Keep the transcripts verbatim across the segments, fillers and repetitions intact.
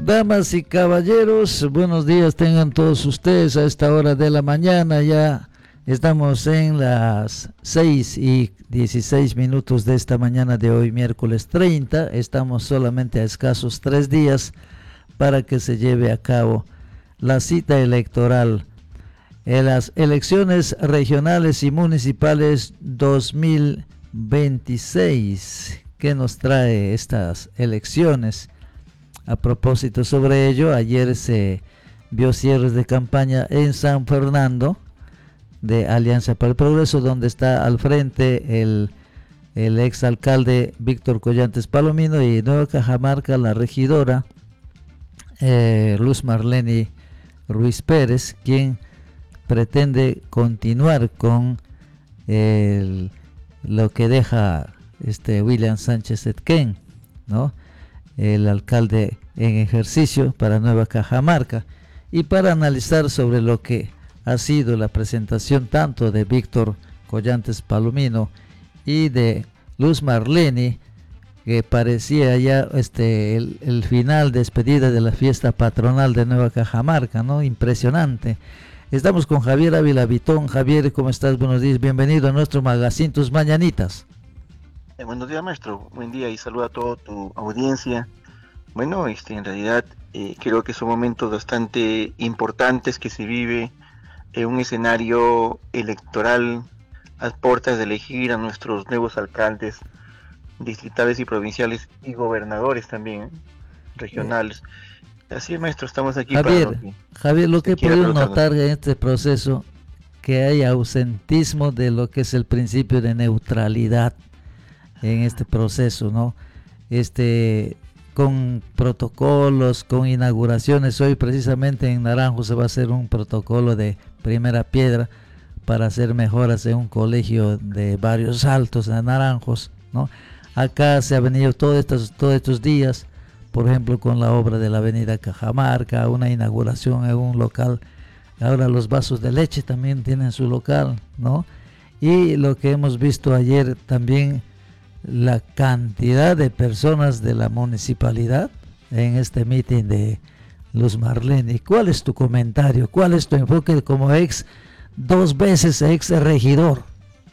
Damas y caballeros, buenos días tengan todos ustedes a esta hora de la mañana. Ya estamos en las seis y dieciséis minutos de esta mañana de hoy, miércoles treinta. Estamos solamente a escasos tres días para que se lleve a cabo la cita electoral en las elecciones regionales y municipales dos mil veintiséis. ¿Qué nos trae estas elecciones? A propósito sobre ello, ayer se vio cierres de campaña en San Fernando de Alianza para el Progreso, donde está al frente el, el exalcalde Víctor Collantes Palomino, y Nueva Cajamarca la regidora eh, Luz Marlene Ruiz Pérez, quien pretende continuar con el, lo que deja este William Sánchez Etquén, ¿no? El alcalde en ejercicio para Nueva Cajamarca, y para analizar sobre lo que ha sido la presentación tanto de Víctor Collantes Palomino y de Luz Marlene, que parecía ya este el, el final despedida de la fiesta patronal de Nueva Cajamarca, ¿no? Impresionante. Estamos con Javier Ávila Vitón. Javier, ¿cómo estás? Buenos días, bienvenido a nuestro magazine Tus Mañanitas. Eh, buenos días, maestro. Buen día y saludo a toda tu audiencia. Bueno, este, en realidad eh, creo que son momentos bastante importantes que se vive en un escenario electoral a puertas de elegir a nuestros nuevos alcaldes distritales y provinciales y gobernadores también, ¿eh? regionales. Así es, maestro, estamos aquí Javier, para lo que Javier, lo que he quiera podido preguntarnos. notar en este proceso, que hay ausentismo de lo que es el principio de neutralidad en este proceso, ¿no? Este, con protocolos, con inauguraciones. Hoy precisamente en Naranjo se va a hacer un protocolo de primera piedra para hacer mejoras en un colegio de varios altos de Naranjos, ¿no? Acá se ha venido todos estos, todos estos días, por ejemplo, con la obra de la avenida Cajamarca, una inauguración en un local. Ahora los vasos de leche también tienen su local, ¿no? Y lo que hemos visto ayer también, la cantidad de personas de la municipalidad en este meeting de Luz Marlene. ¿Cuál es tu comentario? ¿Cuál es tu enfoque como ex, dos veces ex regidor?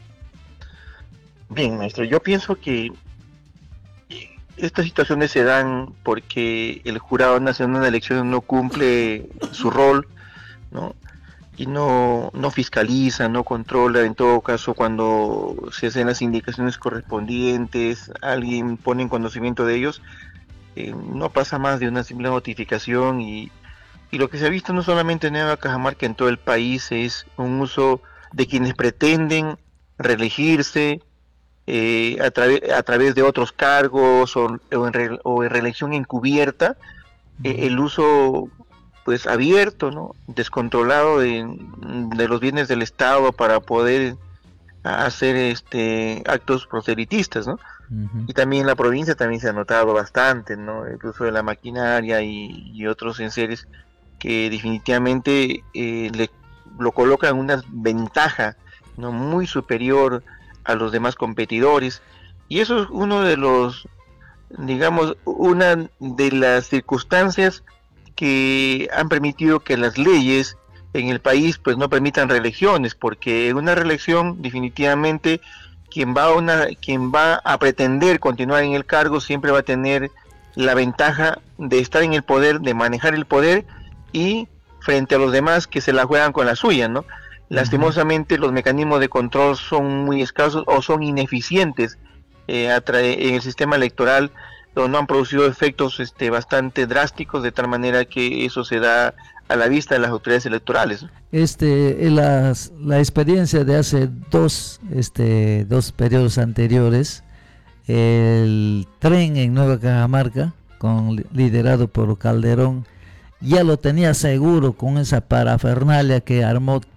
Bien, maestro, yo pienso que estas situaciones se dan porque el Jurado Nacional de Elecciones no cumple su rol, ¿no? Y no, no fiscaliza, no controla. En todo caso, cuando se hacen las indicaciones correspondientes, alguien pone en conocimiento de ellos, eh, no pasa más de una simple notificación, y, y lo que se ha visto no solamente en Nueva Cajamarca, en todo el país, es un uso de quienes pretenden reelegirse eh, a, tra- a través de otros cargos o, o, en, re- o en reelección encubierta, eh, el uso pues abierto, ¿no? descontrolado de, de los bienes del Estado para poder hacer este actos proselitistas, ¿no? Uh-huh. Y también en la provincia también se ha notado bastante, ¿no? El uso de la maquinaria y, y otros enseres que definitivamente eh, le, lo colocan en una ventaja, ¿no? muy superior a los demás competidores, y eso es uno de los, digamos, una de las circunstancias que han permitido que las leyes en el país pues no permitan reelecciones, porque en una reelección definitivamente quien va a una quien va a pretender continuar en el cargo siempre va a tener la ventaja de estar en el poder, de manejar el poder, y frente a los demás que se la juegan con la suya, ¿no? Lastimosamente los mecanismos de control son muy escasos o son ineficientes eh, en el sistema electoral, no han producido efectos este, bastante drásticos, de tal manera que eso se da a la vista de las autoridades electorales. Este, las, la experiencia de hace dos, este, dos periodos anteriores, el tren en Nueva Cajamarca, con, liderado por Calderón, ya lo tenía seguro con esa parafernalia que armó